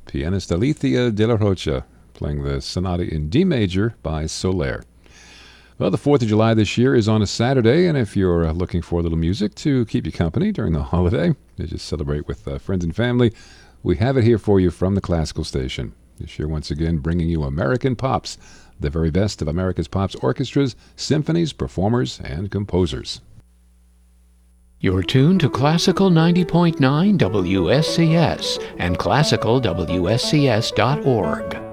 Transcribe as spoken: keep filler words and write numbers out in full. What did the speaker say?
pianist Alicia de la Rocha, playing the Sonata in D major by Soler. Well, the fourth of July this year is on a Saturday, and if you're uh, looking for a little music to keep you company during the holiday, you just celebrate with uh, friends and family, we have it here for you from the Classical Station. This year, once again, bringing you American Pops, the very best of America's Pops orchestras, symphonies, performers, and composers. You're tuned to Classical ninety point nine W S C S and classical W S C S dot org.